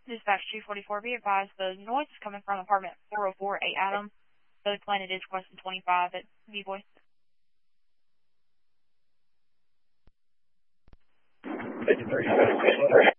Dispatch 244, be advised the noise is coming from apartment 404 A Adam. The planet is question 25 at V-Boy. Thank you.